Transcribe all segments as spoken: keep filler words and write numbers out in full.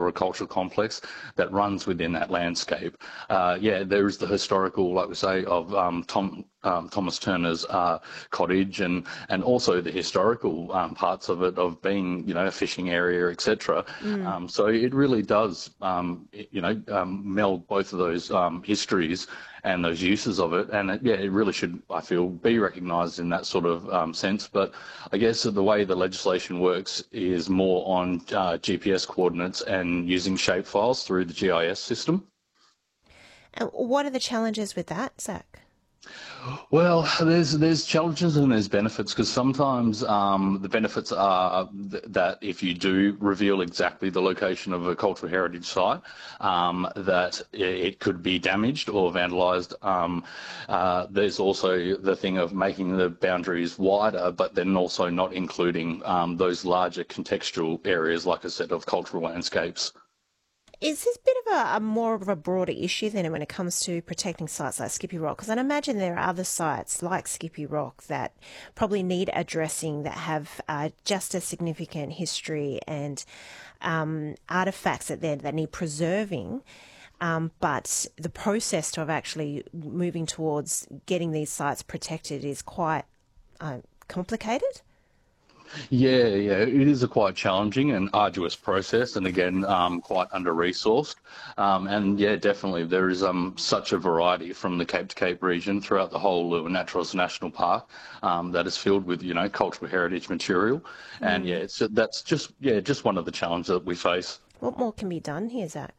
or a cultural complex that runs within that landscape. Uh, yeah, there is the historical, like we say, of um, Tom. Um, Thomas Turner's uh, cottage, and and also the historical um, parts of it, of being, you know, a fishing area, et cetera. Mm. Um, so it really does, um, it, you know, um, meld both of those um, histories and those uses of it. And it, yeah, it really should, I feel, be recognised in that sort of um, sense. But I guess the way the legislation works is more on uh, G P S coordinates and using shapefiles through the G I S system. And what are the challenges with that, Zach? Well, there's there's challenges and there's benefits, because sometimes um, the benefits are th- that if you do reveal exactly the location of a cultural heritage site, um, that it could be damaged or vandalised. Um, uh, there's also the thing of making the boundaries wider, but then also not including um, those larger contextual areas, like I said, of cultural landscapes. Is this a bit of a, a more of a broader issue then when it comes to protecting sites like Skippy Rock? Because I imagine there are other sites like Skippy Rock that probably need addressing, that have uh, just as significant history and um, artefacts that, that need preserving. Um, but the process of actually moving towards getting these sites protected is quite uh, complicated. Yeah, yeah, it is a quite challenging and arduous process, and again, um, quite under-resourced. Um, and yeah, definitely, there is um, such a variety from the Cape to Cape region throughout the whole Lua Naturals National Park um, that is filled with, you know, cultural heritage material. And yeah, Mm. it's that's just yeah, just one of the challenges that we face. What more can be done here, Zach?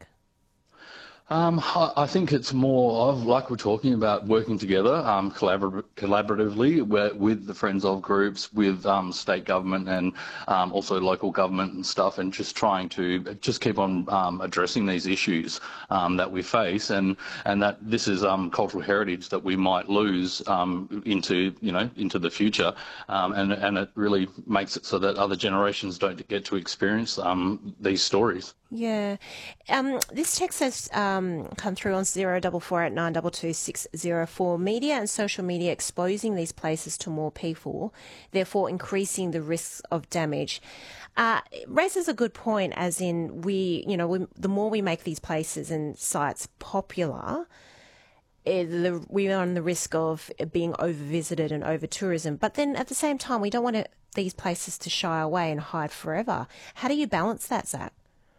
Um, I I think it's more of, like we're talking about, working together, um, collabor- collaboratively with, with the Friends of groups, with um, state government and um, also local government and stuff, and just trying to just keep on um, addressing these issues um, that we face, and and that this is um, cultural heritage that we might lose um, into, you know, into the future, um, and and it really makes it so that other generations don't get to experience um, these stories. Yeah. Um, this text has um, come through on zero double four eight nine two two six zero four. Media and social media exposing these places to more people, therefore increasing the risks of damage. Uh, it raises a good point, as in we, you know, we, the more we make these places and sites popular, eh, the, we are on the risk of being over-visited and over-tourism. But then at the same time, we don't want it, these places to shy away and hide forever. How do you balance that, Zach?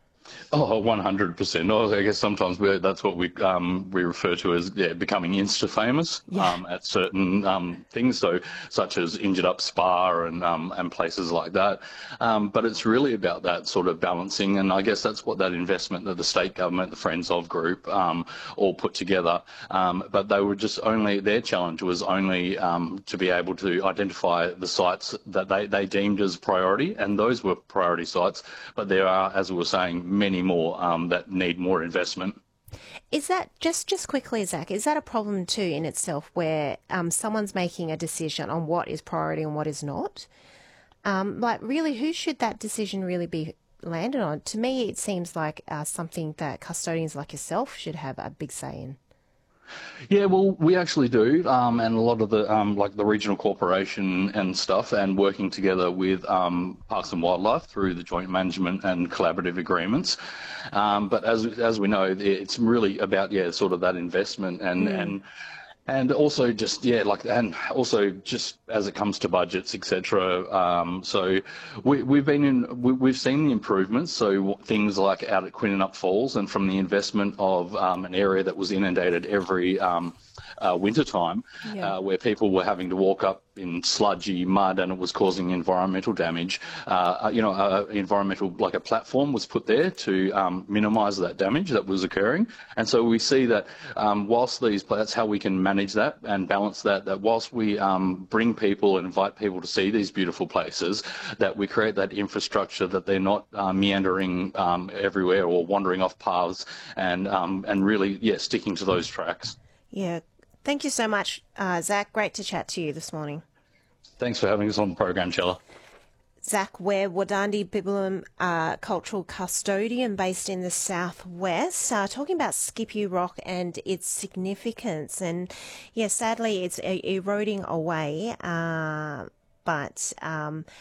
Oh, one hundred percent. Oh, I guess sometimes we, that's what we um, we refer to as, yeah, becoming insta famous Yeah. um, at certain um, things, so such as Injured Up Spa and um, and places like that. Um, but it's really about that sort of balancing, and I guess that's what that investment that the state government, the Friends of Group, um, all put together. Um, but they were just only their challenge was only um, to be able to identify the sites that they, they deemed as priority, and those were priority sites. But there are, as we were saying, many more um, that need more investment. Is that just just quickly, Zach? Is that a problem too in itself, where um, someone's making a decision on what is priority and what is not? Um, like, really, who should that decision really be landed on? To me, it seems like uh, something that custodians like yourself should have a big say in. Yeah, well, we actually do, um, and a lot of the um, like the regional corporation and stuff, and working together with um, Parks and Wildlife through the joint management and collaborative agreements. Um, but as as we know, it's really about, yeah, sort of that investment and Mm. and and also just, yeah, like, and also just as it comes to budgets, et cetera. Um, so we, we've been in, we, we've seen the improvements. So things like out at Quinninup Falls, and from the investment of um, an area that was inundated every um, uh, winter time, Yeah. uh, where people were having to walk up in sludgy mud and it was causing environmental damage. Uh, you know, uh, environmental, like a platform was put there to um, minimise that damage that was occurring. And so we see that um, whilst these, that's how we can manage that and balance that, that whilst we um, bring people and invite people to see these beautiful places, that we create that infrastructure, that they're not uh, meandering um, everywhere or wandering off paths, and um, and really, yeah, sticking to those tracks. Yeah. Thank you so much, uh, Zach. Great to chat to you this morning. Thanks for having us on the program, Chella. Zach Webb, Wadandi Bibbulum uh, cultural custodian based in the southwest, uh, talking about Skippy Rock and its significance. And yeah, sadly, it's e- eroding away, uh, but um,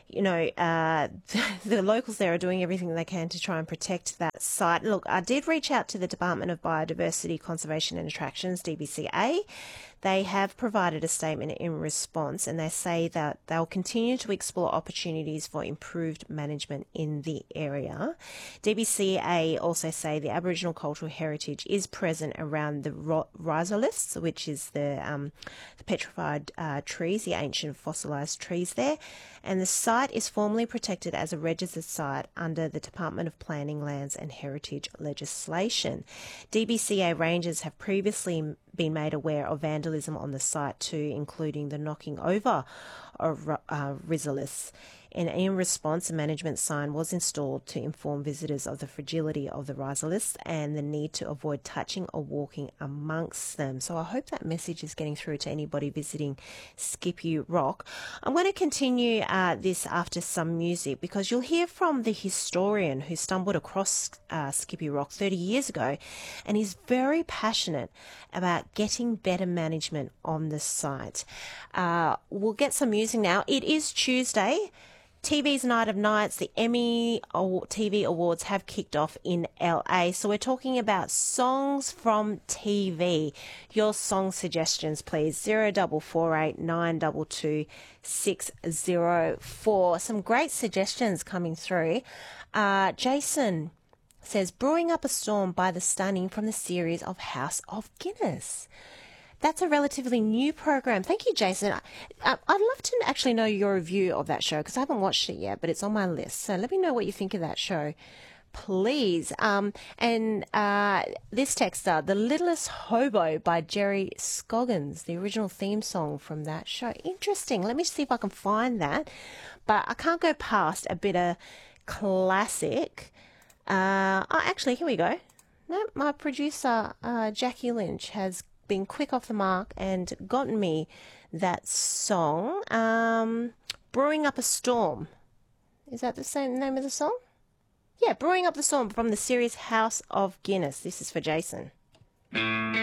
you know, uh, the locals there are doing everything they can to try and protect that site. Look, I did reach out to the Department of Biodiversity, Conservation and Attractions, D B C A. They have provided a statement in response, and they say that they'll continue to explore opportunities for improved management in the area. D B C A also say the Aboriginal cultural heritage is present around the rhizoliths, which is the, um, the petrified uh, trees, the ancient fossilised trees there, and the site is formally protected as a registered site under the Department of Planning, Lands and Heritage legislation. D B C A rangers have previously been made aware of vandalism on the site too, including the knocking over of uh, rhizoliths. And in response, a management sign was installed to inform visitors of the fragility of the rhizoliths and the need to avoid touching or walking amongst them. So I hope that message is getting through to anybody visiting Skippy Rock. I'm going to continue uh, this after some music, because you'll hear from the historian who stumbled across uh, Skippy Rock thirty years ago, and he's very passionate about getting better management on the site. Uh, we'll get some music now. It is Tuesday. T V's Night of Nights, the Emmy T V Awards have kicked off in L A. So we're talking about songs from T V. Your song suggestions, please. zero four four eight nine two two six zero four. Some great suggestions coming through. Uh, Jason says, Brewing Up a Storm by The Stunning from the series of House of Guinness. That's a relatively new program. Thank you, Jason. I, I'd love to actually know your review of that show, because I haven't watched it yet, but it's on my list. So let me know what you think of that show, please. Um, and uh, this texter, The Littlest Hobo by Jerry Scoggins, the original theme song from that show. Interesting. Let me see if I can find that. But I can't go past a bit of classic. Uh, oh, actually, here we go. No, my producer, uh, Jackie Lynch, has been quick off the mark and gotten me that song. Um, Brewing Up a Storm. Is that the same name of the song? Yeah, Brewing Up the Storm from the series House of Guinness. This is for Jason.